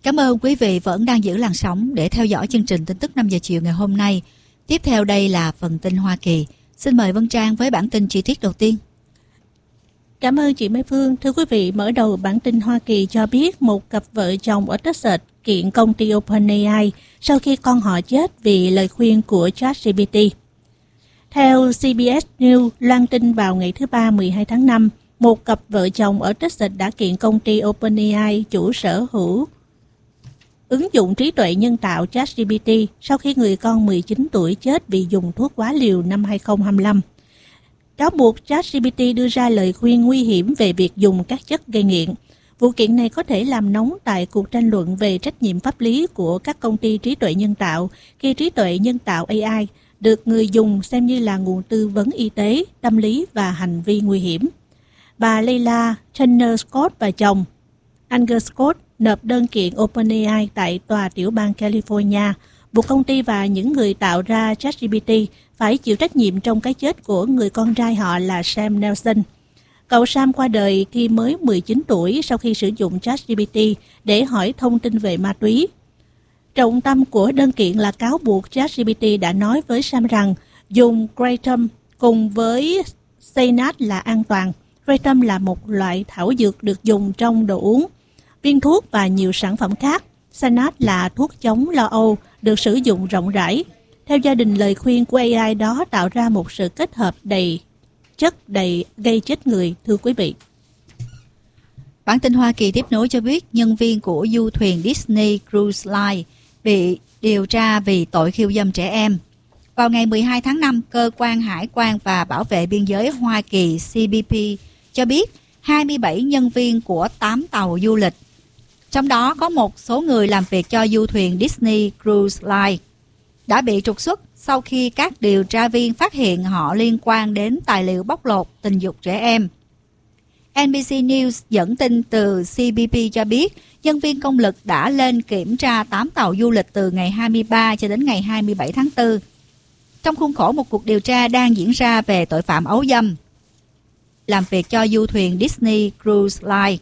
Cảm ơn quý vị vẫn đang giữ làn sóng để theo dõi chương trình tin tức 5 giờ chiều ngày hôm nay. Tiếp theo đây là phần tin Hoa Kỳ. Xin mời Vân Trang với bản tin chi tiết đầu tiên. Cảm ơn chị Mai Phương. Thưa quý vị, mở đầu bản tin Hoa Kỳ cho biết một cặp vợ chồng ở Texas kiện công ty OpenAI sau khi con họ chết vì lời khuyên của ChatGPT. Theo CBS News, loan tin vào ngày thứ Ba 12 tháng 5, một cặp vợ chồng ở Texas đã kiện công ty OpenAI chủ sở hữu ứng dụng trí tuệ nhân tạo ChatGPT sau khi người con 19 tuổi chết vì dùng thuốc quá liều năm 2025. Cáo buộc ChatGPT đưa ra lời khuyên nguy hiểm về việc dùng các chất gây nghiện. Vụ kiện này có thể làm nóng tại cuộc tranh luận về trách nhiệm pháp lý của các công ty trí tuệ nhân tạo khi trí tuệ nhân tạo AI được người dùng xem như là nguồn tư vấn y tế, tâm lý và hành vi nguy hiểm. Bà Leila Turner Scott và chồng Angus Scott nộp đơn kiện OpenAI tại tòa tiểu bang California, buộc công ty và những người tạo ra ChatGPT phải chịu trách nhiệm trong cái chết của người con trai họ là Sam Nelson. Cậu Sam qua đời khi mới 19 tuổi sau khi sử dụng ChatGPT để hỏi thông tin về ma túy. Trọng tâm của đơn kiện là cáo buộc ChatGPT đã nói với Sam rằng dùng kratom cùng với cyanide là an toàn. Kratom là một loại thảo dược được dùng trong đồ uống, viên thuốc và nhiều sản phẩm khác. Cyanide là thuốc chống lo âu được sử dụng rộng rãi. Theo gia đình, lời khuyên của AI đó tạo ra một sự kết hợp đầy gây chết người, thưa quý vị. Bản tin Hoa Kỳ tiếp nối cho biết nhân viên của du thuyền Disney Cruise Line bị điều tra vì tội khiêu dâm trẻ em. Vào ngày 12 tháng 5, Cơ quan Hải quan và Bảo vệ Biên giới Hoa Kỳ CBP cho biết 27 nhân viên của 8 tàu du lịch, trong đó có một số người làm việc cho du thuyền Disney Cruise Line, đã bị trục xuất sau khi các điều tra viên phát hiện họ liên quan đến tài liệu bóc lột tình dục trẻ em. NBC News dẫn tin từ CBP cho biết nhân viên công lực đã lên kiểm tra 8 tàu du lịch từ ngày 23 cho đến ngày 27 tháng 4, trong khuôn khổ một cuộc điều tra đang diễn ra về tội phạm ấu dâm. Làm việc cho du thuyền Disney Cruise Line,